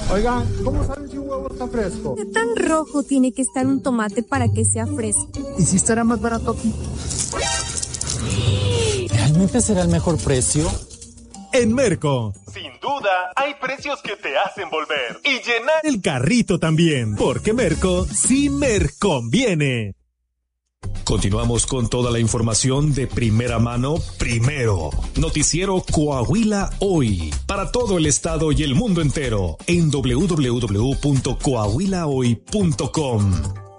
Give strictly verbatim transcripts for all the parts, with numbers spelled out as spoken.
Oigan, ¿cómo saben si un huevo está fresco? ¿Qué tan rojo tiene que estar un tomate para que sea fresco? ¿Y si estará más barato aquí? ¿Realmente será el mejor precio? En Merco, sin duda, hay precios que te hacen volver y llenar el carrito también, porque Merco sí merconviene. Continuamos con toda la información de primera mano, primero. Noticiero Coahuila Hoy, para todo el estado y el mundo entero, en doble u doble u doble u punto coahuila hoy punto com.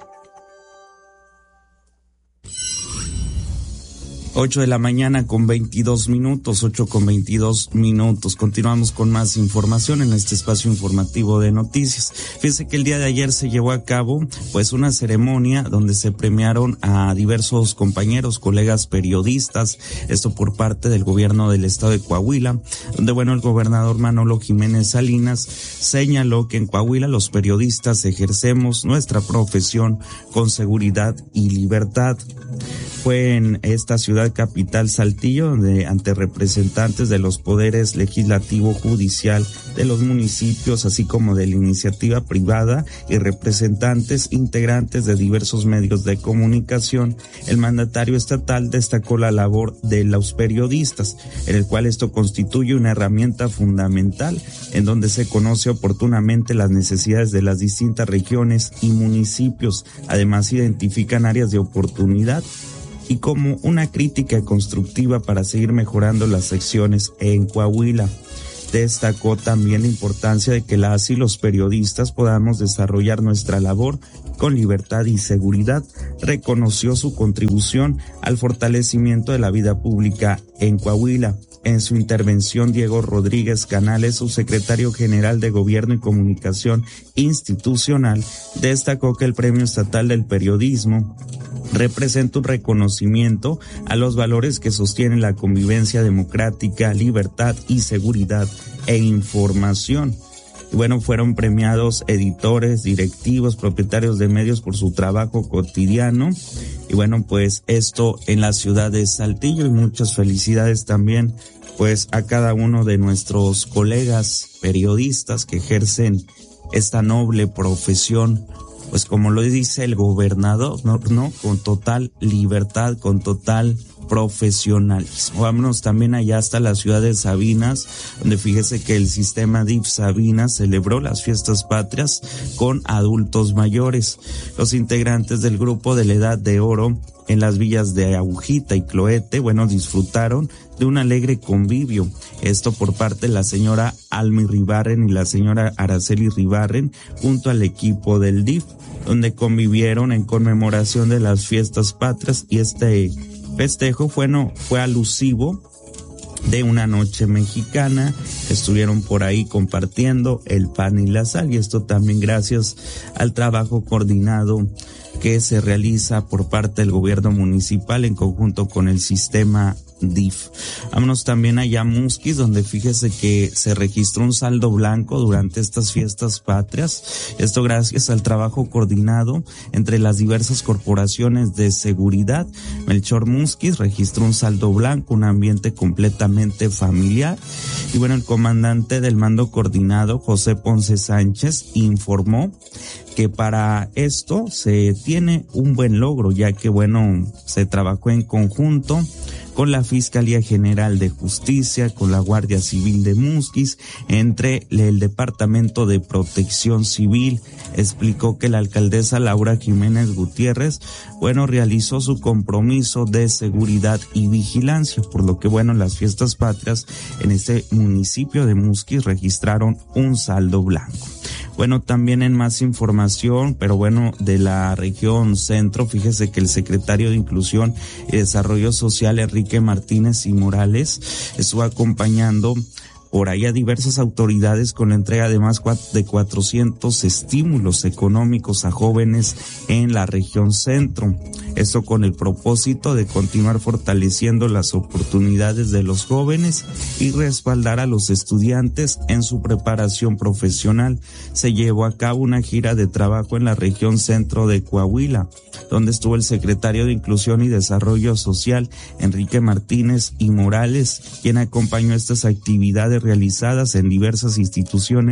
ocho de la mañana con veintidós minutos, ocho con veintidós minutos. Continuamos con más información en este espacio informativo de noticias. Fíjense que el día de ayer se llevó a cabo pues una ceremonia donde se premiaron a diversos compañeros, colegas periodistas, esto por parte del gobierno del estado de Coahuila, donde bueno, el gobernador Manolo Jiménez Salinas señaló que en Coahuila los periodistas ejercemos nuestra profesión con seguridad y libertad. Fue en esta ciudad capital Saltillo, donde ante representantes de los poderes legislativo, judicial, de los municipios, así como de la iniciativa privada y representantes integrantes de diversos medios de comunicación, el mandatario estatal destacó la labor de los periodistas, en el cual esto constituye una herramienta fundamental en donde se conoce oportunamente las necesidades de las distintas regiones y municipios. Además, identifican áreas de oportunidad y como una crítica constructiva para seguir mejorando las secciones en Coahuila. Destacó también la importancia de que las y los periodistas podamos desarrollar nuestra labor con libertad y seguridad. Reconoció su contribución al fortalecimiento de la vida pública en Coahuila. En su intervención, Diego Rodríguez Canales, subsecretario general de Gobierno y Comunicación Institucional, destacó que el Premio Estatal del Periodismo representa un reconocimiento a los valores que sostienen la convivencia democrática, libertad y seguridad e información. Y bueno, fueron premiados editores, directivos, propietarios de medios por su trabajo cotidiano. Y bueno, pues esto en la ciudad de Saltillo, y muchas felicidades también pues a cada uno de nuestros colegas periodistas que ejercen esta noble profesión, pues como lo dice el gobernador, no, no, con total libertad, con total profesionalismo. Vámonos también allá hasta la ciudad de Sabinas, donde fíjese que el sistema D I F Sabinas celebró las fiestas patrias con adultos mayores. Los integrantes del grupo de la Edad de Oro en las villas de Agujita y Cloete, bueno, disfrutaron de un alegre convivio. Esto por parte de la señora Almi Ribarren y la señora Araceli Ribarren junto al equipo del D I F, donde convivieron en conmemoración de las fiestas patrias, y este festejo fue, no, fue alusivo de una noche mexicana. Estuvieron por ahí compartiendo el pan y la sal, y esto también gracias al trabajo coordinado que se realiza por parte del gobierno municipal en conjunto con el sistema D I F. Vámonos también allá a Musquis, donde fíjese que se registró un saldo blanco durante estas fiestas patrias. Esto gracias al trabajo coordinado entre las diversas corporaciones de seguridad. Melchor Musquis registró un saldo blanco, un ambiente completamente familiar. Y bueno, el comandante del mando coordinado, José Ponce Sánchez, informó que para esto se tiene un buen logro, ya que bueno, se trabajó en conjunto con la Fiscalía General de Justicia, con la Guardia Civil de Musquis, entre el Departamento de Protección Civil. Explicó que la alcaldesa Laura Jiménez Gutiérrez, bueno, realizó su compromiso de seguridad y vigilancia, por lo que bueno, las fiestas patrias en este municipio de Musquis registraron un saldo blanco. Bueno, también en más información, pero bueno, de la región centro, fíjese que el secretario de Inclusión y Desarrollo Social, Enrique Martínez y Morales, estuvo acompañando por ahí a diversas autoridades con la entrega de más de cuatrocientos estímulos económicos a jóvenes en la región centro. Esto con el propósito de continuar fortaleciendo las oportunidades de los jóvenes y respaldar a los estudiantes en su preparación profesional. Se llevó a cabo una gira de trabajo en la región centro de Coahuila, donde estuvo el secretario de Inclusión y Desarrollo Social, Enrique Martínez y Morales, quien acompañó estas actividades realizadas en diversas instituciones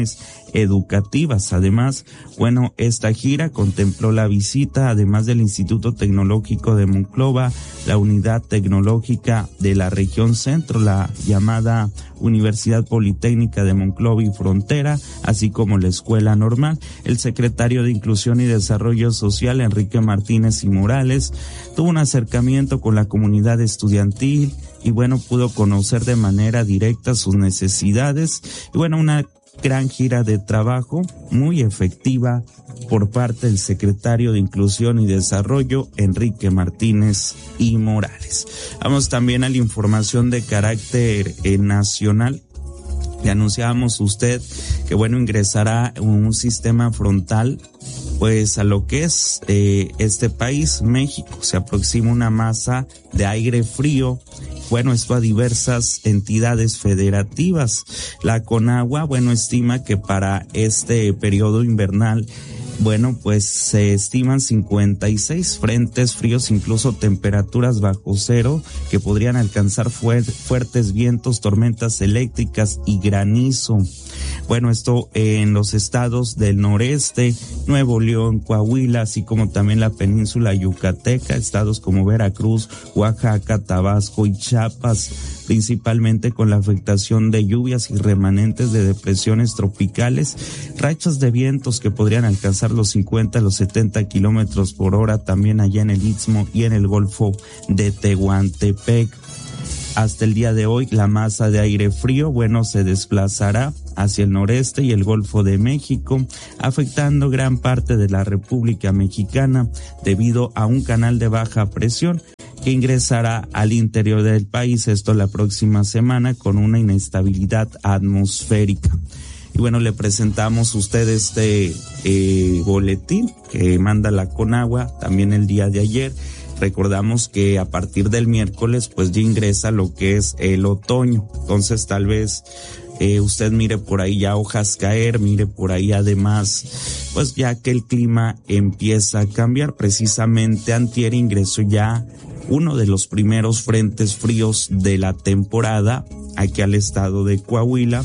educativas. Además, bueno, esta gira contempló la visita, además del Instituto Tecnológico de Monclova, la Unidad Tecnológica de la Región Centro, la llamada Universidad Politécnica de Monclova y Frontera, así como la Escuela Normal. El secretario de Inclusión y Desarrollo Social, Enrique Martínez y Morales, tuvo un acercamiento con la comunidad estudiantil y bueno, pudo conocer de manera directa sus necesidades y bueno, una gran gira de trabajo muy efectiva por parte del secretario de Inclusión y Desarrollo, Enrique Martínez y Morales. Vamos también a la información de carácter eh, nacional. Le anunciábamos usted que bueno, ingresará un sistema frontal pues a lo que es eh, este país, México. Se aproxima una masa de aire frío. Bueno, esto a diversas entidades federativas. La Conagua, bueno, estima que para este periodo invernal, bueno, pues se estiman cincuenta y seis frentes fríos, incluso temperaturas bajo cero, que podrían alcanzar fuer- fuertes vientos, tormentas eléctricas y granizo. Bueno, esto en los estados del noreste, Nuevo León, Coahuila, así como también la península yucateca, estados como Veracruz, Oaxaca, Tabasco y Chiapas, principalmente con la afectación de lluvias y remanentes de depresiones tropicales, rachas de vientos que podrían alcanzar los cincuenta a los setenta kilómetros por hora también allá en el Istmo y en el Golfo de Tehuantepec. Hasta el día de hoy, la masa de aire frío, bueno, se desplazará hacia el noreste y el Golfo de México, afectando gran parte de la República Mexicana debido a un canal de baja presión que ingresará al interior del país, esto la próxima semana, con una inestabilidad atmosférica. Y bueno, le presentamos a usted este eh, boletín que manda la Conagua también el día de ayer. Recordamos que a partir del miércoles pues ya ingresa lo que es el otoño, entonces tal vez eh, usted mire por ahí ya hojas caer, mire por ahí además pues ya que el clima empieza a cambiar. Precisamente antier ingresó ya uno de los primeros frentes fríos de la temporada aquí al estado de Coahuila.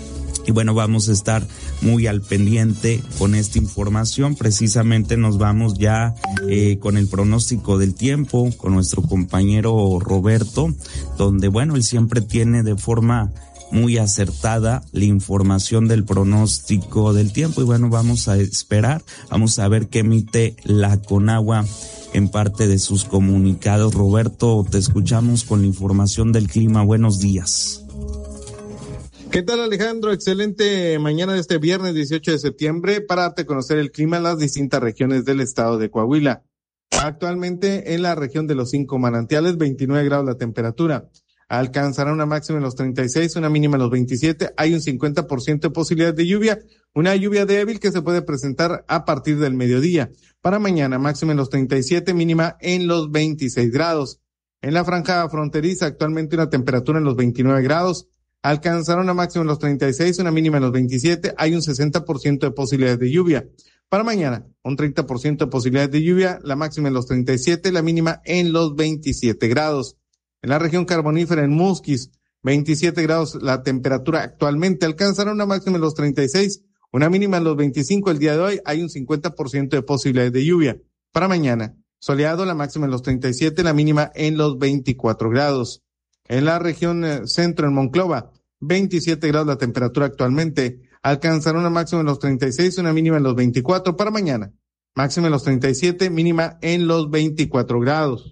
Y bueno, vamos a estar muy al pendiente con esta información. Precisamente nos vamos ya eh, con el pronóstico del tiempo, con nuestro compañero Roberto, donde bueno, él siempre tiene de forma muy acertada la información del pronóstico del tiempo. Y bueno, vamos a esperar, vamos a ver qué emite la Conagua en parte de sus comunicados. Roberto, te escuchamos con la información del clima. Buenos días. ¿Qué tal, Alejandro? Excelente mañana de este viernes dieciocho de septiembre para darte a conocer el clima en las distintas regiones del estado de Coahuila. Actualmente en la región de los cinco manantiales, veintinueve grados la temperatura. Alcanzará una máxima en los treinta y seis, una mínima en los veintisiete. Hay un cincuenta por ciento de posibilidad de lluvia, una lluvia débil que se puede presentar a partir del mediodía. Para mañana, máxima en los treinta y siete, mínima en los veintiséis grados. En la franja fronteriza, actualmente una temperatura en los veintinueve grados. Alcanzará una máxima en los treinta y seis, una mínima en los veintisiete. Hay un sesenta por ciento de posibilidades de lluvia. Para mañana, un treinta por ciento de posibilidades de lluvia, la máxima en los treinta y siete, la mínima en los veintisiete grados. En la región carbonífera, en Musquis, veintisiete grados la temperatura actualmente. Alcanzará una máxima en los treinta y seis, una mínima en los veinticinco. El día de hoy hay un cincuenta por ciento de posibilidades de lluvia. Para mañana, soleado, la máxima en los treinta y siete, la mínima en los veinticuatro grados. En la región eh, centro, en Monclova, veintisiete grados la temperatura actualmente. Alcanzará una máxima en los treinta y seis, una mínima en los veinticuatro. Para mañana, máxima en los treinta y siete, mínima en los veinticuatro grados.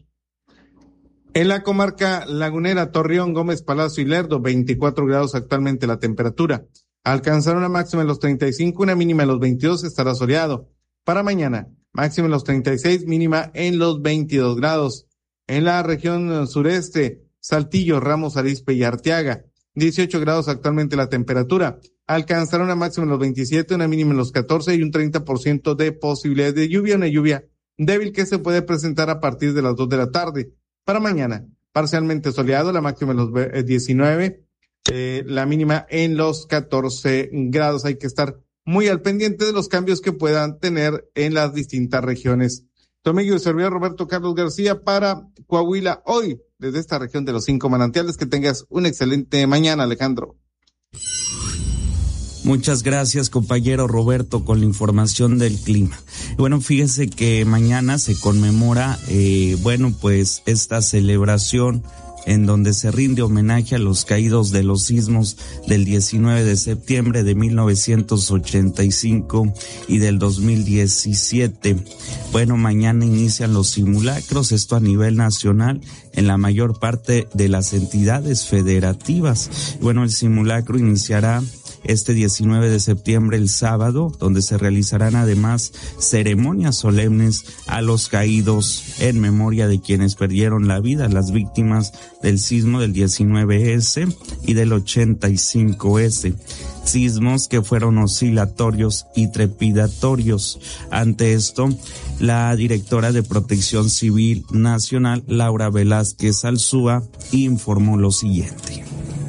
En la comarca lagunera, Torreón, Gómez Palacio y Lerdo, veinticuatro grados actualmente la temperatura. Alcanzará una máxima en los treinta y cinco, una mínima en los veintidós, estará soleado. Para mañana, máxima en los treinta y seis, mínima en los veintidós grados. En la región sureste, Saltillo, Ramos Arizpe y Arteaga, dieciocho grados actualmente la temperatura. Alcanzará una máxima en los veintisiete, una mínima en los catorce y un treinta por ciento de posibilidades de lluvia, una lluvia débil que se puede presentar a partir de las dos de la tarde. Para mañana, parcialmente soleado, la máxima en los diecinueve, eh, la mínima en los catorce grados. Hay que estar muy al pendiente de los cambios que puedan tener en las distintas regiones. Tu amigo y servidor Roberto Carlos García para Coahuila hoy, desde esta región de los cinco manantiales. Que tengas una excelente mañana, Alejandro. Muchas gracias, compañero Roberto, con la información del clima. Bueno, fíjese que mañana se conmemora, eh, bueno, pues esta celebración en donde se rinde homenaje a los caídos de los sismos del diecinueve de septiembre de mil novecientos ochenta y cinco y del dos mil diecisiete. Bueno, mañana inician los simulacros, esto a nivel nacional, en la mayor parte de las entidades federativas. Bueno, el simulacro iniciará este diecinueve de septiembre, el sábado, donde se realizarán además ceremonias solemnes a los caídos en memoria de quienes perdieron la vida, las víctimas del sismo del diecinueve ese y del ochenta y cinco ese. Sismos que fueron oscilatorios y trepidatorios. Ante esto, la directora de Protección Civil Nacional, Laura Velázquez Alzúa, informó lo siguiente.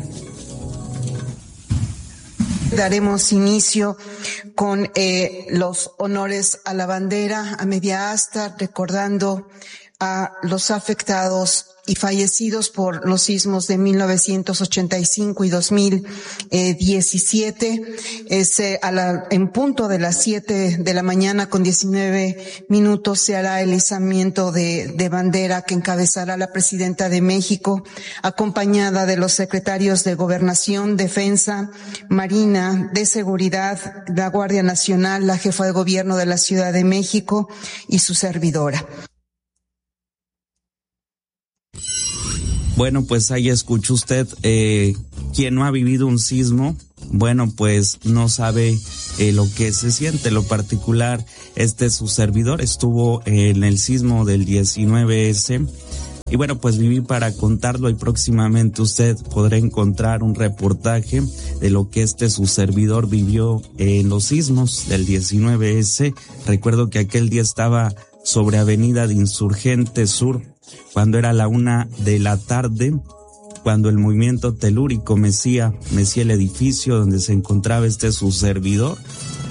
Daremos inicio con eh, los honores a la bandera a media asta, recordando a los afectados y fallecidos por los sismos de mil novecientos ochenta y cinco y dos mil diecisiete. Es, eh, a la, en punto de las siete de la mañana con diecinueve minutos se hará el izamiento de, de bandera que encabezará la presidenta de México, acompañada de los secretarios de Gobernación, Defensa, Marina, de Seguridad, la Guardia Nacional, la jefa de gobierno de la Ciudad de México y su servidora. Bueno, pues ahí escucha usted, eh, quien no ha vivido un sismo, bueno, pues no sabe eh, lo que se siente. Lo particular, este su servidor estuvo en el sismo del diecinueve ese y bueno, pues viví para contarlo y próximamente usted podrá encontrar un reportaje de lo que este su servidor vivió en los sismos del diecinueve ese. Recuerdo que aquel día estaba sobre Avenida de Insurgentes Sur, cuando era la una de la tarde, cuando el movimiento telúrico mecía, mecía el edificio donde se encontraba este su servidor,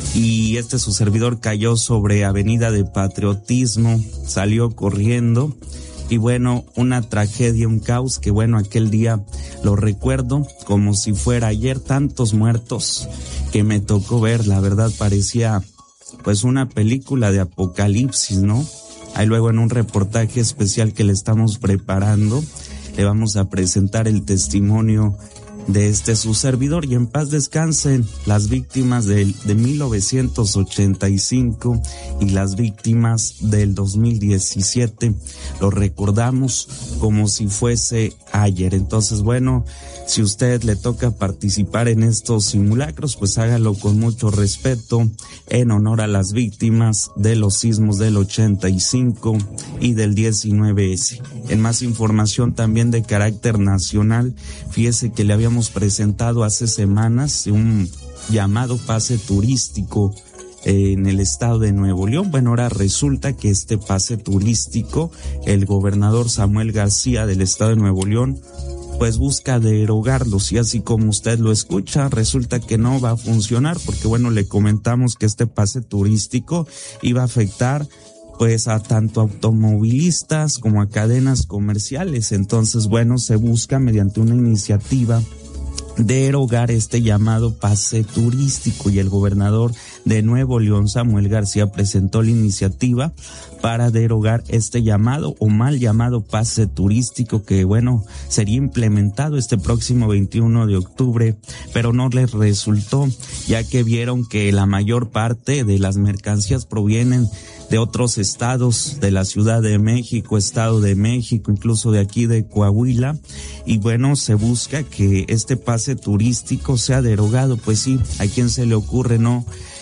y este su servidor cayó sobre Avenida de Patriotismo, salió corriendo, y bueno, una tragedia, un caos que bueno, aquel día lo recuerdo como si fuera ayer, tantos muertos que me tocó ver, la verdad parecía pues una película de apocalipsis, ¿no? Ahí luego en un reportaje especial que le estamos preparando, le vamos a presentar el testimonio de este su servidor, y en paz descansen las víctimas del, de mil novecientos ochenta y cinco y las víctimas del dos mil diecisiete. Lo recordamos como si fuese ayer. Entonces, bueno, si usted le toca participar en estos simulacros, pues hágalo con mucho respeto, en honor a las víctimas de los sismos del ochenta y cinco y del diecinueve ese. En más información también de carácter nacional, fíjese que le habíamos presentado hace semanas un llamado pase turístico en el estado de Nuevo León. Bueno, ahora resulta que este pase turístico, el gobernador Samuel García del estado de Nuevo León, pues busca derogarlos, y así como usted lo escucha, resulta que no va a funcionar, porque bueno, le comentamos que este pase turístico iba a afectar pues a tanto automovilistas como a cadenas comerciales. Entonces, bueno, se busca mediante una iniciativa derogar este llamado pase turístico, y el gobernador de Nuevo León, Samuel García, presentó la iniciativa para derogar este llamado o mal llamado pase turístico, que bueno, sería implementado este próximo veintiuno de octubre, pero no les resultó, ya que vieron que la mayor parte de las mercancías provienen de otros estados, de la Ciudad de México, Estado de México, incluso de aquí de Coahuila, y bueno, se busca que este pase turístico sea derogado. Pues sí, a quién se le ocurre no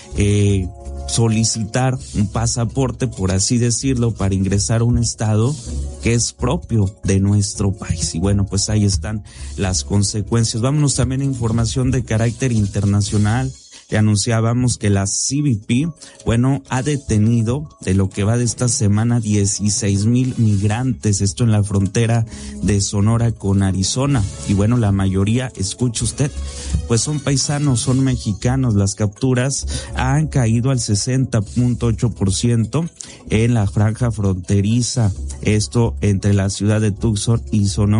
eh, solicitar un pasaporte, por así decirlo, para ingresar a un estado que es propio de nuestro país. Y bueno, pues ahí están las consecuencias. Vámonos también a información de carácter internacional. Le anunciábamos que la C B P, bueno, ha detenido de lo que va de esta semana dieciséis mil migrantes, esto en la frontera de Sonora con Arizona. Y bueno, la mayoría, escuche usted, pues son paisanos, son mexicanos. Las capturas han caído al sesenta punto ocho por ciento en la franja fronteriza, esto entre la ciudad de Tucson y Sonora.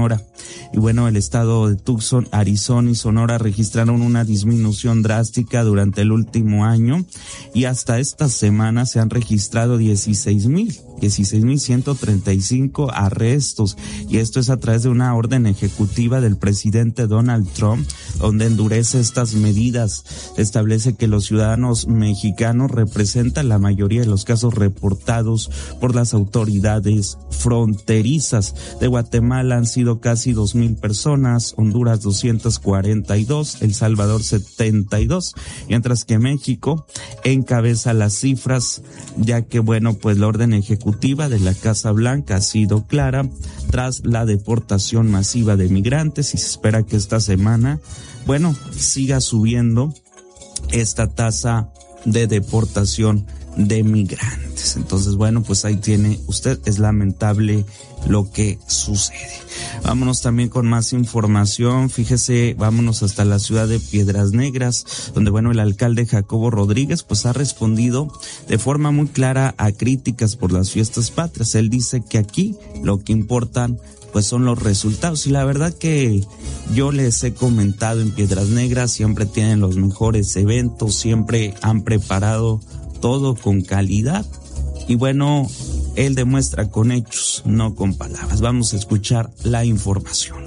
Y bueno, el estado de Tucson, Arizona y Sonora registraron una disminución drástica durante el último año y hasta esta semana se han registrado dieciséis mil ciento treinta y cinco arrestos, y esto es a través de una orden ejecutiva del presidente Donald Trump, donde endurece estas medidas. Establece que los ciudadanos mexicanos representan la mayoría de los casos reportados por las autoridades fronterizas. De Guatemala han sido casi dos mil personas, Honduras doscientos cuarenta y dos, El Salvador setenta y dos, mientras que México encabeza las cifras, ya que bueno, pues la orden ejecutiva de la Casa Blanca ha sido clara tras la deportación masiva de migrantes, y se espera que esta semana, bueno, siga subiendo esta tasa de deportación de migrantes. Entonces, bueno, pues ahí tiene usted, es lamentable lo que sucede. Vámonos también con más información. Fíjese, vámonos hasta la ciudad de Piedras Negras, donde bueno, el alcalde Jacobo Rodríguez pues ha respondido de forma muy clara a críticas por las fiestas patrias. Él dice que aquí lo que importan pues son los resultados, y la verdad que yo les he comentado, en Piedras Negras siempre tienen los mejores eventos, siempre han preparado todo con calidad, y bueno, él demuestra con hechos, no con palabras. Vamos a escuchar la información.